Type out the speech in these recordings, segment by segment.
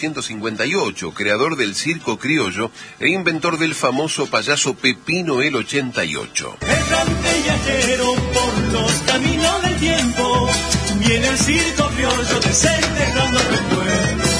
1958, creador del circo criollo e inventor del famoso payaso Pepino el 88. Errante y viajero por los caminos del tiempo, viene el circo criollo desenterrando recuerdos.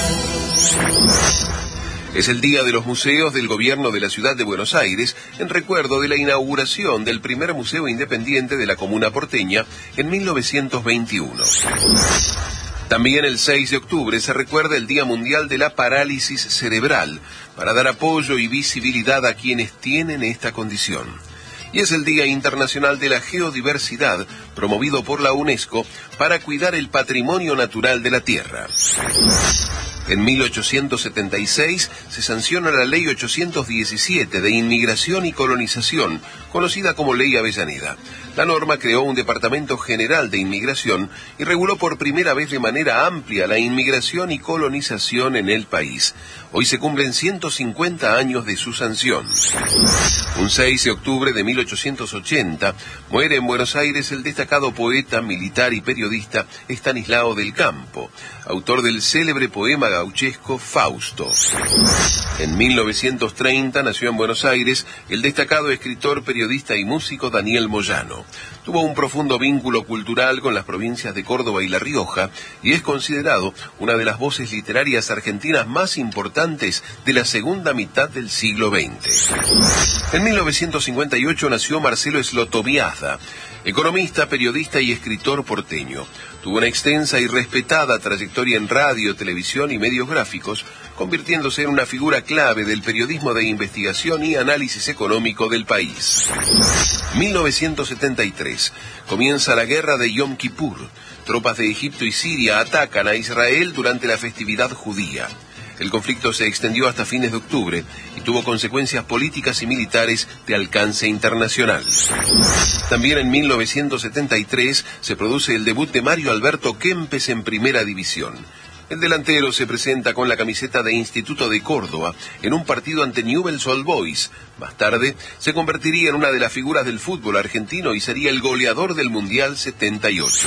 Es el Día de los Museos del Gobierno de la Ciudad de Buenos Aires, en recuerdo de la inauguración del primer museo independiente de la comuna porteña en 1921. También el 6 de octubre se recuerda el Día Mundial de la Parálisis Cerebral, para dar apoyo y visibilidad a quienes tienen esta condición. Y es el Día Internacional de la Geodiversidad, promovido por la UNESCO para cuidar el patrimonio natural de la Tierra. En 1876 se sanciona la Ley 817 de Inmigración y Colonización, conocida como Ley Avellaneda. La norma creó un Departamento General de Inmigración y reguló por primera vez de manera amplia la inmigración y colonización en el país. Hoy se cumplen 150 años de su sanción. Un 6 de octubre de 1880 muere en Buenos Aires el destacado poeta, militar y periodista Estanislao del Campo, autor del célebre poema gauchesco Fausto. En 1930 nació en Buenos Aires el destacado escritor, periodista y músico Daniel Moyano. Tuvo un profundo vínculo cultural con las provincias de Córdoba y La Rioja y es considerado una de las voces literarias argentinas más importantes de la segunda mitad del siglo XX. En 1958 nació Marcelo Slotoviazda, economista, periodista y escritor porteño. Tuvo una extensa y respetada trayectoria en radio, televisión y medios gráficos, convirtiéndose en una figura clave del periodismo de investigación y análisis económico del país. 1973. Comienza la guerra de Yom Kippur. Tropas de Egipto y Siria atacan a Israel durante la festividad judía. El conflicto se extendió hasta fines de octubre y tuvo consecuencias políticas y militares de alcance internacional. También en 1973 se produce el debut de Mario Alberto Kempes en Primera División. El delantero se presenta con la camiseta de Instituto de Córdoba en un partido ante Newell's Old Boys. Más tarde se convertiría en una de las figuras del fútbol argentino y sería el goleador del Mundial 78.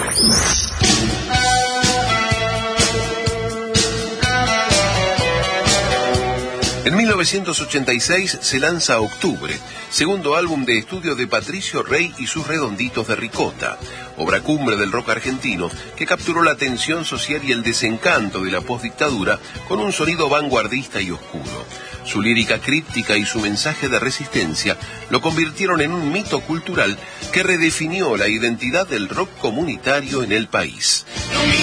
En 1986 se lanza Octubre, segundo álbum de estudio de Patricio Rey y sus Redonditos de Ricota, obra cumbre del rock argentino que capturó la tensión social y el desencanto de la postdictadura con un sonido vanguardista y oscuro. Su lírica críptica y su mensaje de resistencia lo convirtieron en un mito cultural que redefinió la identidad del rock comunitario en el país.